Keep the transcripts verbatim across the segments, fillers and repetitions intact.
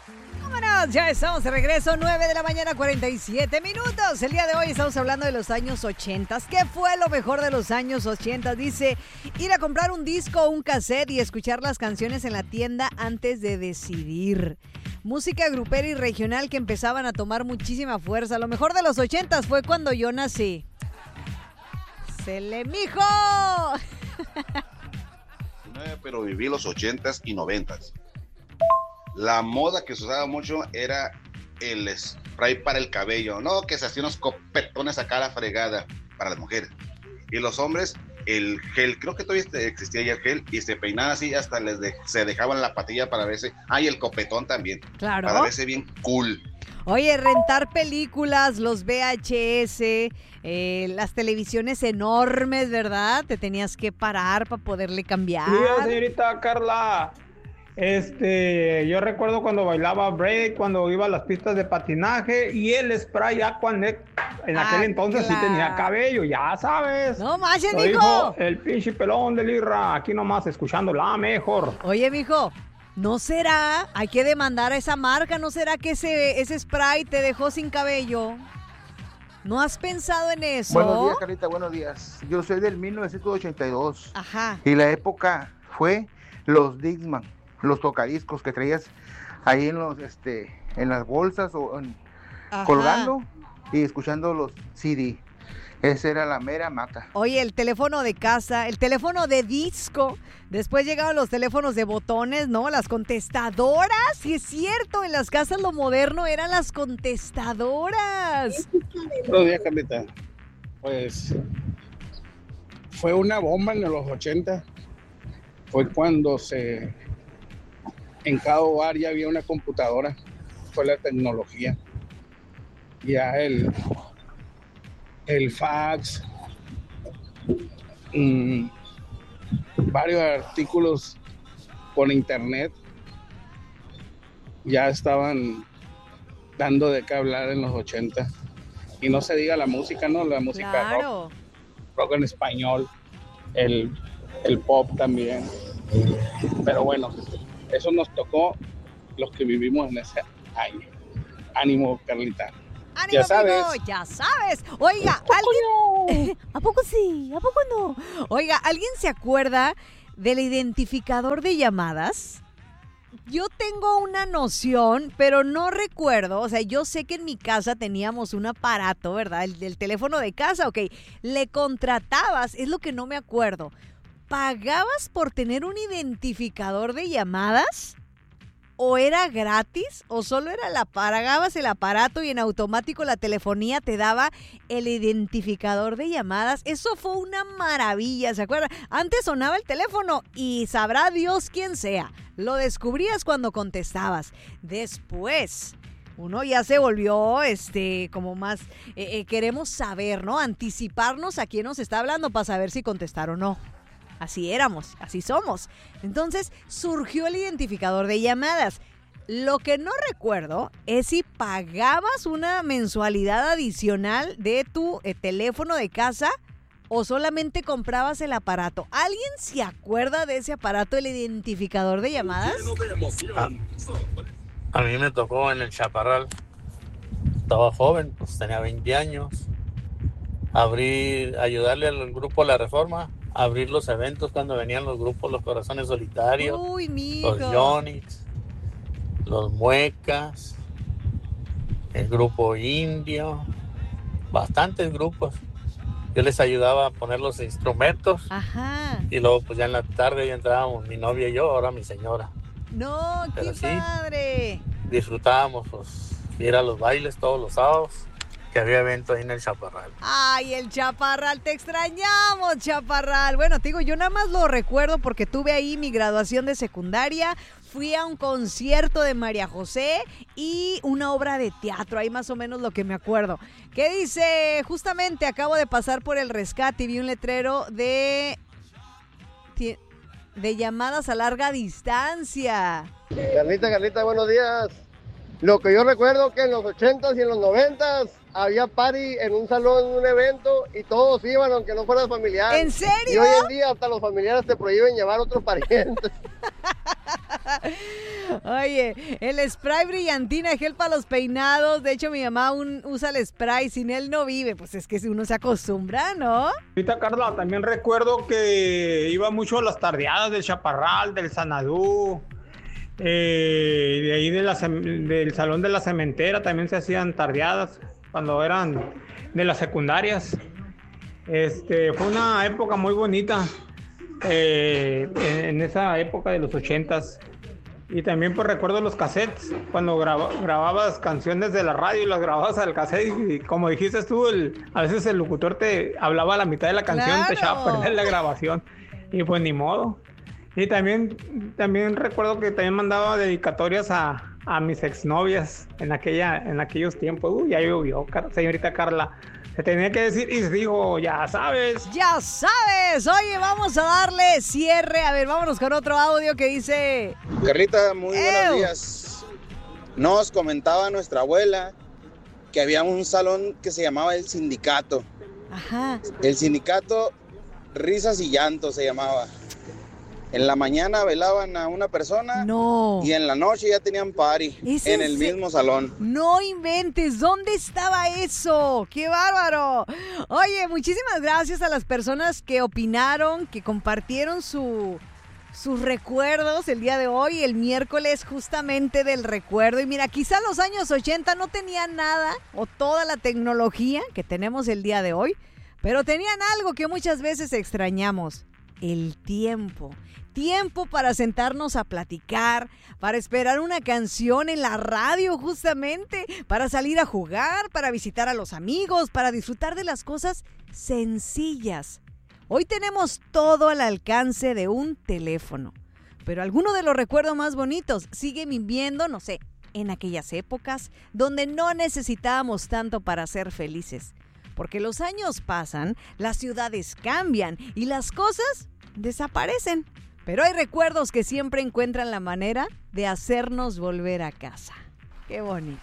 Vámonos, ya estamos de regreso, nueve de la mañana, cuarenta y siete minutos. El día de hoy estamos hablando de los años ochenta. ¿Qué fue lo mejor de los años ochenta? Dice, ir a comprar un disco o un cassette y escuchar las canciones en la tienda antes de decidir. Música grupera y regional que empezaban a tomar muchísima fuerza. Lo mejor de los ochentas fue cuando yo nací. ¡Se le mijo! Pero viví los ochentas y noventas. La moda que se usaba mucho era el spray para el cabello, no, que se hacían unos copetones acá a la fregada para las mujeres. Y los hombres, el gel, creo que todavía existía ya el gel, y se peinaban así, hasta les de, se dejaban la patilla para verse, ah, y el copetón también, claro, para verse bien cool. Oye, rentar películas, los V H S, eh, las televisiones enormes, ¿verdad? Te tenías que parar para poderle cambiar. Sí, señorita Carla. Este, yo recuerdo cuando bailaba break, cuando iba a las pistas de patinaje y el spray Aquanet, en aquel ah, entonces claro. Sí tenía cabello, ya sabes. No manches, lo mijo. Dijo el pinche pelón de Lirra, aquí nomás escuchando la mejor. Oye, mijo, ¿no será? Hay que demandar a esa marca, ¿no será que ese, ese spray te dejó sin cabello? ¿No has pensado en eso? Buenos días, Carlita, buenos días. Yo soy del mil novecientos ochenta y dos. Ajá. Y la época fue los Dixman, los tocadiscos que traías ahí en los este en las bolsas o en, colgando y escuchando los C D. Esa era la mera mata. Oye, el teléfono de casa, el teléfono de disco, después llegaron los teléfonos de botones, ¿no? Las contestadoras, sí es cierto, en las casas lo moderno eran las contestadoras. Buenos días, Carlita. Pues fue una bomba en los ochenta. Fue cuando se en cada hogar ya había una computadora, fue la tecnología, ya el, el fax, mmm, varios artículos por internet ya estaban dando de qué hablar en los ochenta, y no se diga la música, ¿no? La música claro. rock, rock en español, el, el pop también, pero bueno, eso nos tocó los que vivimos en ese año. Ánimo, Carlita. Ánimo, ya sabes. Amigo, ya sabes. Oiga, ¿alguien? ¿A poco sí? ¿A poco no? Oiga, ¿alguien se acuerda del identificador de llamadas? Yo tengo una noción, pero no recuerdo. O sea, yo sé que en mi casa teníamos un aparato, ¿verdad? El del teléfono de casa, ok. Le contratabas, es lo que no me acuerdo. ¿Pagabas por tener un identificador de llamadas? ¿O era gratis? ¿O solo era la pagabas el aparato y en automático la telefonía te daba el identificador de llamadas? Eso fue una maravilla, ¿se acuerdan? Antes sonaba el teléfono y sabrá Dios quién sea. Lo descubrías cuando contestabas. Después, uno ya se volvió este como más, eh, eh, queremos saber, ¿no? Anticiparnos a quién nos está hablando para saber si contestar o no. Así éramos, así somos. Entonces surgió el identificador de llamadas. Lo que no recuerdo es si pagabas una mensualidad adicional de tu eh, teléfono de casa o solamente comprabas el aparato. ¿Alguien se acuerda de ese aparato, el identificador de llamadas? A, a mí me tocó en el Chaparral. Estaba joven, pues tenía veinte años. Abrir, ayudarle al grupo La Reforma. Abrir los eventos cuando venían los grupos, los Corazones Solitarios, Uy, mijo. los Yonix, los Muecas, el grupo Indio, bastantes grupos. Yo les ayudaba a poner los instrumentos. Ajá. Y luego pues ya en la tarde ya entrábamos mi novia y yo, ahora mi señora. No, pero qué sí, padre. Disfrutábamos pues ir a los bailes todos los sábados, que había evento ahí en el Chaparral. Ay, el Chaparral, te extrañamos, Chaparral. Bueno, te digo, yo nada más lo recuerdo porque tuve ahí mi graduación de secundaria, fui a un concierto de María José y una obra de teatro, ahí más o menos lo que me acuerdo. ¿Qué dice? Justamente acabo de pasar por el Rescate y vi un letrero de, de llamadas a larga distancia. Carlita, Carlita, buenos días. Lo que yo recuerdo que en los ochentas y en los noventas había party en un salón, en un evento, y todos iban, aunque no fueran familiares. ¿En serio? Y hoy en día hasta los familiares te prohíben llevar otros parientes. Oye, el spray brillantina, gel para los peinados. De hecho, mi mamá un, usa el spray, sin él no vive. Pues es que si uno se acostumbra, ¿no? Ahorita, Carla, también recuerdo que iba mucho a las tardeadas del Chaparral, del Sanadú, eh, de ahí de la, del Salón de la Cementera también se hacían tardeadas cuando eran de las secundarias. Este, fue una época muy bonita, eh, en, en esa época de los ochentas. Y también pues recuerdo los cassettes, cuando graba, grababas canciones de la radio y las grababas al cassette y, y como dijiste tú, el, a veces el locutor te hablaba a la mitad de la canción, ¡claro!, te echaba a perder la grabación y pues ni modo. Y también, también recuerdo que también mandaba dedicatorias a, a mis exnovias en, aquella, en aquellos tiempos. Uy, ya llovió, señorita Carla. Se tenía que decir y se dijo, ya sabes. Ya sabes. Oye, vamos a darle cierre. A ver, vámonos con otro audio que dice... Carlita, muy ¡Ew! Buenos días. Nos comentaba nuestra abuela que había un salón que se llamaba el sindicato. Ajá. El sindicato Risas y Llantos se llamaba. En la mañana velaban a una persona, no, y en la noche ya tenían party en el mismo salón. No inventes, ¿dónde estaba eso? ¡Qué bárbaro! Oye, muchísimas gracias a las personas que opinaron, que compartieron su, sus recuerdos el día de hoy, el miércoles justamente del recuerdo. Y mira, quizá los años ochenta no tenían nada o toda la tecnología que tenemos el día de hoy, pero tenían algo que muchas veces extrañamos: el tiempo. Tiempo para sentarnos a platicar, para esperar una canción en la radio justamente, para salir a jugar, para visitar a los amigos, para disfrutar de las cosas sencillas. Hoy tenemos todo al alcance de un teléfono, pero alguno de los recuerdos más bonitos sigue viviendo, no sé, en aquellas épocas donde no necesitábamos tanto para ser felices. Porque los años pasan, las ciudades cambian y las cosas desaparecen. Pero hay recuerdos que siempre encuentran la manera de hacernos volver a casa. ¡Qué bonito!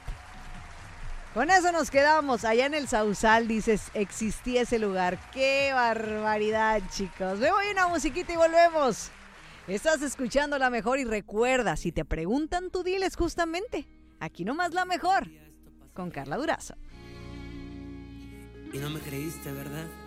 Con eso nos quedamos. Allá en el Sausal, dices, existía ese lugar. ¡Qué barbaridad, chicos! Me voy a una musiquita y volvemos. Estás escuchando La Mejor y recuerda, si te preguntan, tú diles justamente. Aquí nomás La Mejor, con Carla Durazo. Y no me creíste, ¿verdad?